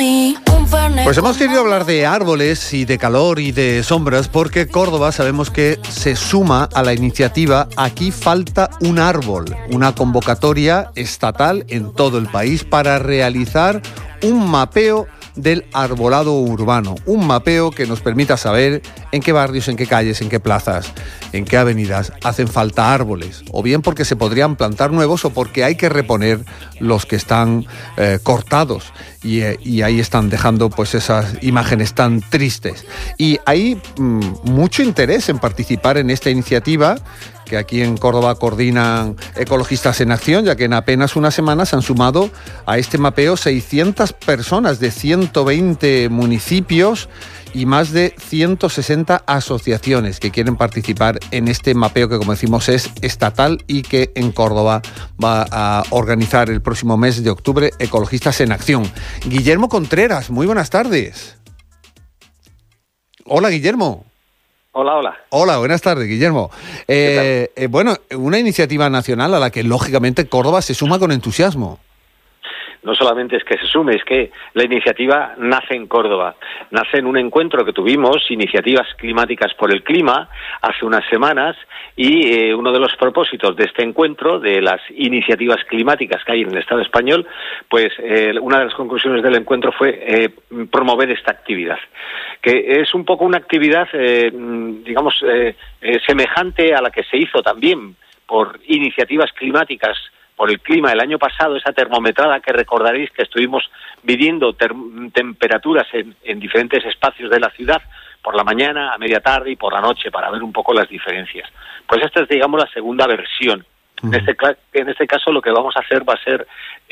Pues hemos querido hablar de árboles y de calor y de sombras porque Córdoba sabemos que se suma a la iniciativa Aquí falta un árbol, una convocatoria estatal en todo el país para realizar un mapeo del arbolado urbano, un mapeo que nos permita saber en qué barrios, en qué calles, en qué plazas, en qué avenidas hacen falta árboles, o bien porque se podrían plantar nuevos o porque hay que reponer los que están cortados y ahí están dejando pues esas imágenes tan tristes. Y hay mucho interés en participar en esta iniciativa que aquí en Córdoba coordinan Ecologistas en Acción, ya que en apenas unas semanas se han sumado a este mapeo 600 personas de 120 municipios y más de 160 asociaciones que quieren participar en este mapeo que, como decimos, es estatal y que en Córdoba va a organizar el próximo mes de octubre Ecologistas en Acción. Guillermo Contreras, muy buenas tardes. Hola, Guillermo. Hola. Hola, buenas tardes, Guillermo. Bueno, una iniciativa nacional a la que, lógicamente, Córdoba se suma con entusiasmo. No solamente es que se sume, es que la iniciativa nace en Córdoba. Nace en un encuentro que tuvimos, Iniciativas Climáticas por el Clima, hace unas semanas, y uno de los propósitos de este encuentro, de las iniciativas climáticas que hay en el Estado español, pues una de las conclusiones del encuentro fue promover esta actividad, que es un poco una actividad, semejante a la que se hizo también por iniciativas climáticas por el clima el año pasado, esa termometrada que recordaréis que estuvimos midiendo temperaturas en diferentes espacios de la ciudad, por la mañana, a media tarde y por la noche, para ver un poco las diferencias. Pues esta es, digamos, la segunda versión. En este caso lo que vamos a hacer va a ser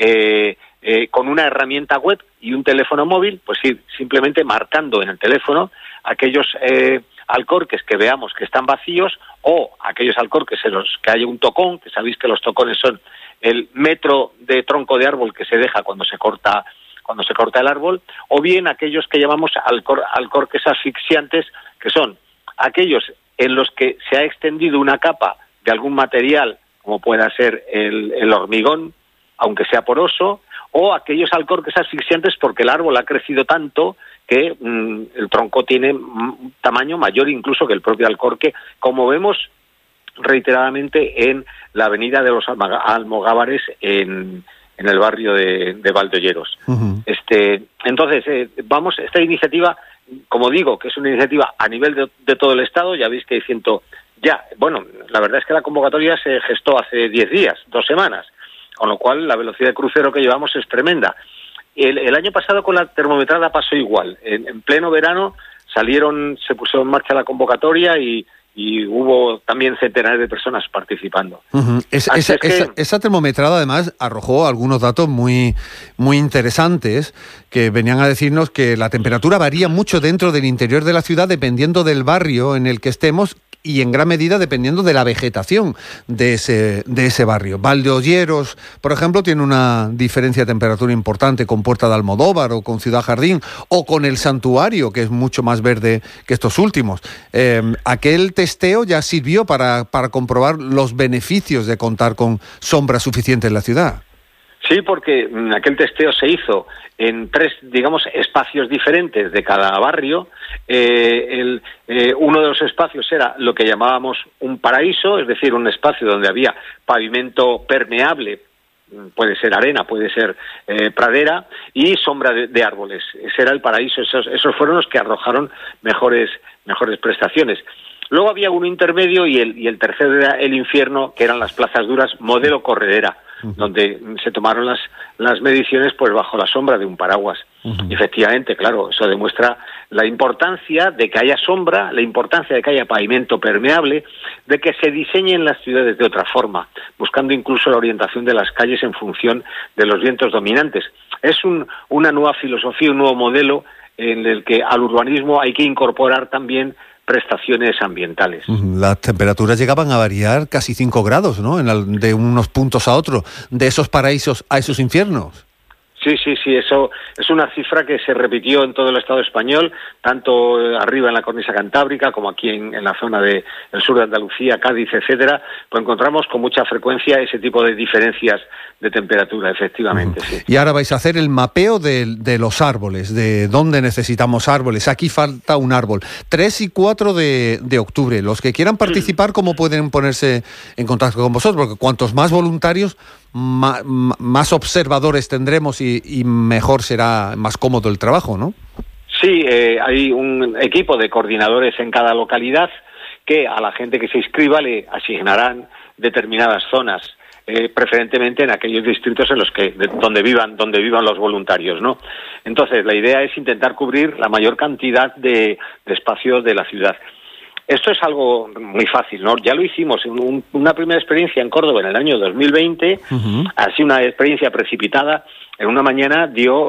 con una herramienta web y un teléfono móvil, pues ir simplemente marcando en el teléfono aquellos alcorques que veamos que están vacíos o aquellos alcorques en los que haya un tocón, que sabéis que los tocones son el metro de tronco de árbol que se deja cuando se corta el árbol, o bien aquellos que llamamos alcorques asfixiantes, que son aquellos en los que se ha extendido una capa de algún material, como pueda ser el hormigón, aunque sea poroso, o aquellos alcorques asfixiantes porque el árbol ha crecido tanto que el tronco tiene un tamaño mayor incluso que el propio alcorque, como vemos reiteradamente en la avenida de los Almogávares en el barrio de Valdeolleros. Uh-huh. Entonces, esta iniciativa, como digo, que es una iniciativa a nivel de todo el Estado, ya veis que hay la verdad es que la convocatoria se gestó hace 10 días, 2 semanas, con lo cual la velocidad de crucero que llevamos es tremenda. El año pasado con la termometrada pasó igual. En pleno verano se puso en marcha la convocatoria y hubo también centenares de personas participando. Uh-huh. Esa termometrada además arrojó algunos datos muy, muy interesantes que venían a decirnos que la temperatura varía mucho dentro del interior de la ciudad dependiendo del barrio en el que estemos y en gran medida dependiendo de la vegetación de ese barrio. Valdeolleros, por ejemplo, tiene una diferencia de temperatura importante con Puerta de Almodóvar o con Ciudad Jardín o con el Santuario, que es mucho más verde que estos últimos. Aquel testeo ya sirvió para comprobar los beneficios de contar con sombra suficiente en la ciudad. Sí, porque aquel testeo se hizo en 3, espacios diferentes de cada barrio. Uno de los espacios era lo que llamábamos un paraíso, es decir, un espacio donde había pavimento permeable, puede ser arena, puede ser pradera, y sombra de árboles. Ese era el paraíso, esos fueron los que arrojaron mejores prestaciones. Luego había uno intermedio y el tercero era el infierno, que eran las plazas duras modelo corredera, donde se tomaron las mediciones pues bajo la sombra de un paraguas. Uh-huh. Y efectivamente, claro, eso demuestra la importancia de que haya sombra, la importancia de que haya pavimento permeable, de que se diseñen las ciudades de otra forma, buscando incluso la orientación de las calles en función de los vientos dominantes. Es una nueva filosofía, un nuevo modelo en el que al urbanismo hay que incorporar también prestaciones ambientales. Las temperaturas llegaban a variar casi 5 grados, ¿no? De unos puntos a otros, de esos paraísos a esos infiernos. Sí, eso es una cifra que se repitió en todo el Estado español, tanto arriba en la cornisa cantábrica como aquí en la zona del sur de Andalucía, Cádiz, etcétera, pues encontramos con mucha frecuencia ese tipo de diferencias de temperatura, efectivamente. Sí. Y ahora vais a hacer el mapeo de los árboles, de dónde necesitamos árboles. Aquí falta un árbol. 3 y 4 de octubre. Los que quieran participar, ¿cómo pueden ponerse en contacto con vosotros? Porque cuantos más voluntarios, más observadores tendremos y mejor será, más cómodo el trabajo, ¿no? Sí, hay un equipo de coordinadores en cada localidad que a la gente que se inscriba le asignarán determinadas zonas, preferentemente en aquellos distritos en los que donde vivan los voluntarios, ¿no? Entonces, la idea es intentar cubrir la mayor cantidad de espacios de la ciudad. Esto es algo muy fácil, ¿no? Ya lo hicimos en una primera experiencia en Córdoba en el año 2020, así una experiencia precipitada. En una mañana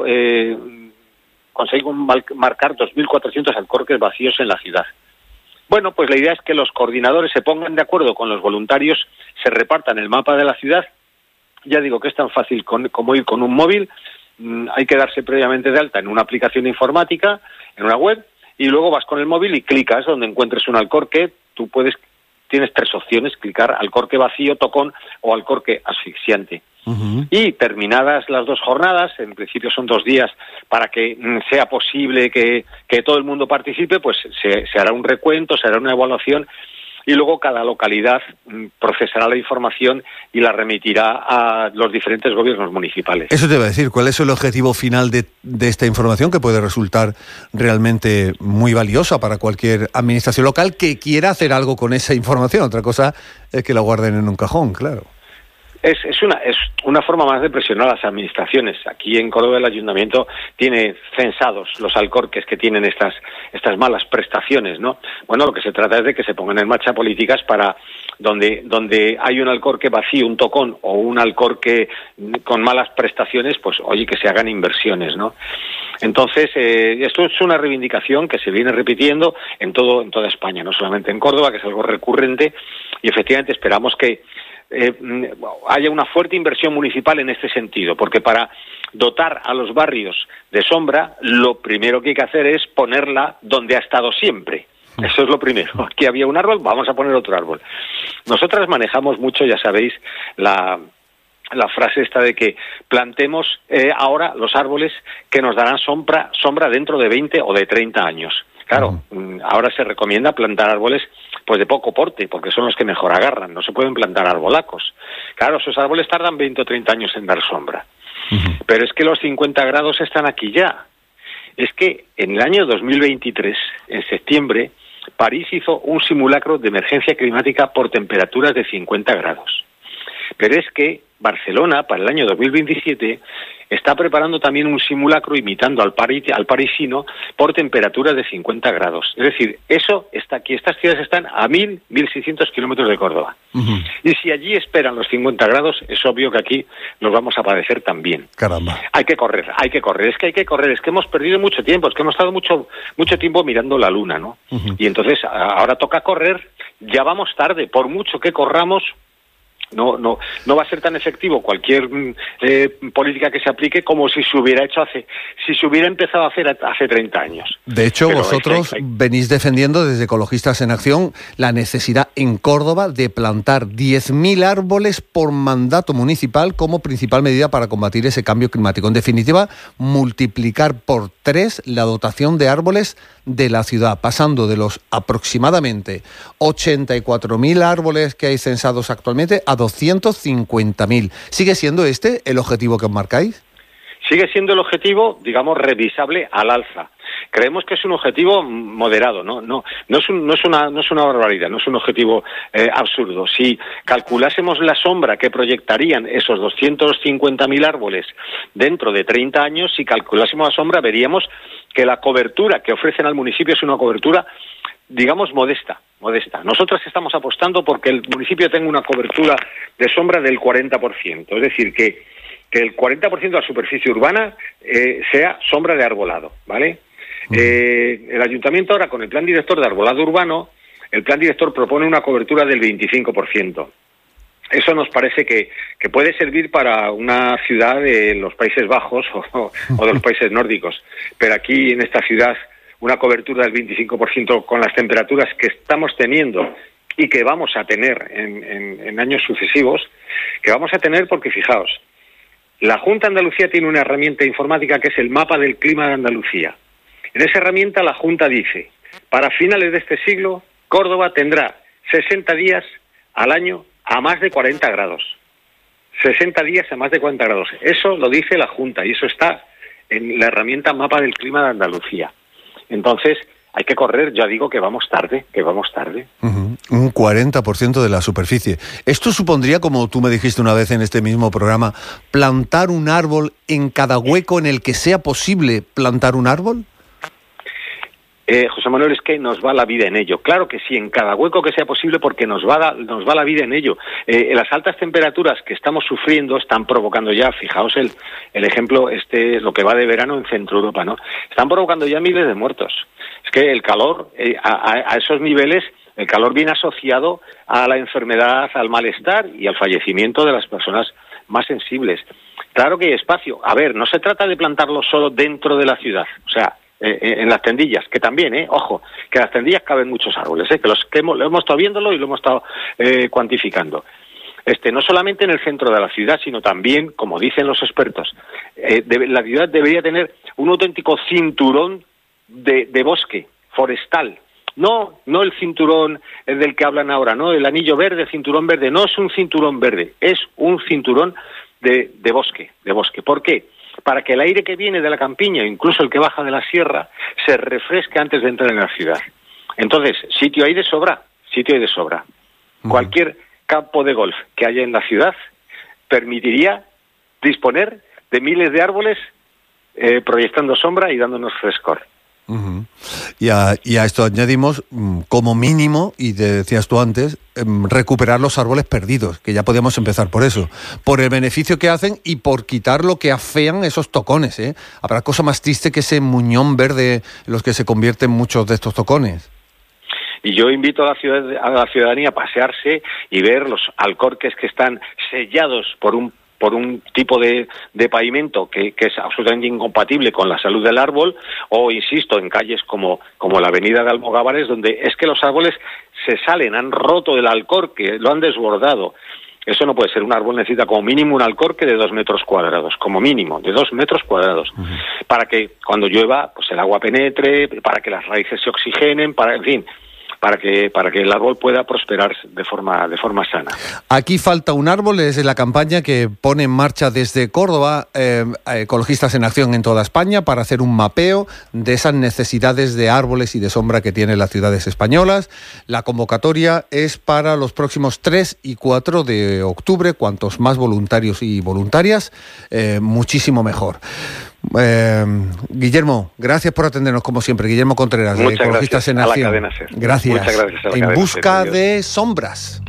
conseguimos marcar 2.400 alcorques vacíos en la ciudad. Bueno, pues la idea es que los coordinadores se pongan de acuerdo con los voluntarios, se repartan el mapa de la ciudad. Ya digo que es tan fácil como ir con un móvil. Hay que darse previamente de alta en una aplicación informática, en una web, y luego vas con el móvil y clicas donde encuentres un alcorque. Tienes 3 opciones: clicar alcorque vacío, tocón o alcorque asfixiante. Y terminadas las 2 jornadas, en principio son 2 días, para que sea posible que todo el mundo participe, pues se hará un recuento, se hará una evaluación, y luego cada localidad procesará la información y la remitirá a los diferentes gobiernos municipales. Eso te iba a decir, ¿cuál es el objetivo final de esta información, que puede resultar realmente muy valiosa para cualquier administración local que quiera hacer algo con esa información? Otra cosa es que la guarden en un cajón, claro. Es una forma más de presionar a las administraciones. Aquí en Córdoba el ayuntamiento tiene censados los alcorques que tienen estas malas prestaciones, ¿no? Bueno, lo que se trata es de que se pongan en marcha políticas para donde hay un alcorque vacío, un tocón, o un alcorque con malas prestaciones, pues oye, que se hagan inversiones, ¿no? Entonces, esto es una reivindicación que se viene repitiendo en toda España, no solamente en Córdoba, que es algo recurrente, y efectivamente esperamos que haya una fuerte inversión municipal en este sentido, porque para dotar a los barrios de sombra, lo primero que hay que hacer es ponerla donde ha estado siempre. Eso es lo primero. Aquí había un árbol, vamos a poner otro árbol. Nosotras manejamos mucho, ya sabéis, la frase esta de que plantemos ahora los árboles que nos darán sombra dentro de 20 o de 30 años. Claro, ahora se recomienda plantar árboles pues de poco porte, porque son los que mejor agarran. No se pueden plantar arbolacos. Claro, esos árboles tardan 20 o 30 años en dar sombra. Pero es que los 50 grados están aquí ya. Es que en el año 2023, en septiembre, París hizo un simulacro de emergencia climática por temperaturas de 50 grados. Pero es que Barcelona, para el año 2027, está preparando también un simulacro imitando al parisino por temperaturas de 50 grados. Es decir, eso está aquí. Estas ciudades están a 1.600 kilómetros de Córdoba. Y si allí esperan los 50 grados, es obvio que aquí nos vamos a padecer también. Caramba. Hay que correr. Es que hemos perdido mucho tiempo, es que hemos estado mucho tiempo mirando la luna, ¿no? Y entonces ahora toca correr, ya vamos tarde, por mucho que corramos. No va a ser tan efectivo cualquier política que se aplique como si se hubiera empezado a hacer hace 30 años. De hecho, pero vosotros venís defendiendo desde Ecologistas en Acción la necesidad en Córdoba de plantar 10.000 árboles por mandato municipal como principal medida para combatir ese cambio climático. En definitiva, multiplicar por 3 la dotación de árboles de la ciudad, pasando de los aproximadamente 84.000 árboles que hay censados actualmente a 250.000. ¿Sigue siendo este el objetivo que os marcáis? Sigue siendo el objetivo, digamos, revisable al alza. Creemos que es un objetivo moderado, no es una barbaridad, no es un objetivo absurdo. Si calculásemos la sombra que proyectarían esos 250.000 árboles dentro de 30 años, si calculásemos la sombra, veríamos que la cobertura que ofrecen al municipio es una cobertura, digamos, modesta. Nosotros estamos apostando porque el municipio tenga una cobertura de sombra del 40%, es decir, que el 40% de la superficie urbana sea sombra de arbolado, ¿vale? El ayuntamiento ahora, con el plan director de arbolado urbano, el plan director propone una cobertura del 25%. Eso nos parece que puede servir para una ciudad de los Países Bajos o de los países nórdicos, pero aquí en esta ciudad una cobertura del 25% con las temperaturas que estamos teniendo y que vamos a tener en años sucesivos, que vamos a tener porque, fijaos, la Junta de Andalucía tiene una herramienta informática que es el mapa del clima de Andalucía. En esa herramienta la Junta dice, para finales de este siglo, Córdoba tendrá 60 días al año a más de 40 grados. 60 días a más de 40 grados. Eso lo dice la Junta y eso está en la herramienta mapa del clima de Andalucía. Entonces, hay que correr, ya digo que vamos tarde. Un 40% de la superficie. ¿Esto supondría, como tú me dijiste una vez en este mismo programa, plantar un árbol en cada hueco en el que sea posible plantar un árbol? José Manuel, es que nos va la vida en ello. Claro que sí, en cada hueco que sea posible, porque nos va la vida en ello. Las altas temperaturas que estamos sufriendo están provocando ya, fijaos el ejemplo, lo que va de verano en Centro Europa, ¿no? Están provocando ya miles de muertos. Es que el calor, a esos niveles, el calor viene asociado a la enfermedad, al malestar y al fallecimiento de las personas más sensibles. Claro que hay espacio. A ver, no se trata de plantarlo solo dentro de la ciudad, o sea, en las tendillas, que también, ojo, que en las tendillas caben muchos árboles, que lo hemos estado viéndolo y lo hemos estado cuantificando. No solamente en el centro de la ciudad, sino también, como dicen los expertos, la ciudad debería tener un auténtico cinturón de bosque forestal. No el cinturón del que hablan ahora, no el anillo verde, el cinturón verde, no es un cinturón verde, es un cinturón de bosque. ¿Por qué? Para que el aire que viene de la campiña, incluso el que baja de la sierra, se refresque antes de entrar en la ciudad. Entonces, sitio hay de sobra. Cualquier campo de golf que haya en la ciudad permitiría disponer de miles de árboles proyectando sombra y dándonos frescor. Uh-huh. Y a esto añadimos, como mínimo, y decías tú antes, recuperar los árboles perdidos, que ya podíamos empezar por eso, por el beneficio que hacen y por quitar lo que afean esos tocones, ¿eh? Habrá cosa más triste que ese muñón verde en los que se convierten muchos de estos tocones. Y yo invito a la ciudadanía a pasearse y ver los alcorques que están sellados por un tipo de pavimento que es absolutamente incompatible con la salud del árbol, o insisto, en calles como la avenida de Almogávares, donde es que los árboles se salen, han roto el alcorque, lo han desbordado. Eso no puede ser. Un árbol necesita como mínimo un alcorque de 2 metros cuadrados, como mínimo, de 2 metros cuadrados, para que cuando llueva pues el agua penetre, para que las raíces se oxigenen, para que el árbol pueda prosperar de forma sana. Aquí falta un árbol, es la campaña que pone en marcha desde Córdoba Ecologistas en Acción en toda España para hacer un mapeo de esas necesidades de árboles y de sombra que tienen las ciudades españolas. La convocatoria es para los próximos 3 y 4 de octubre, cuantos más voluntarios y voluntarias, muchísimo mejor. Guillermo, gracias por atendernos como siempre. Guillermo Contreras, de Ecologistas en Acción. A la cadena SER. Gracias. Muchas gracias a la en cadena busca SER. de sombras.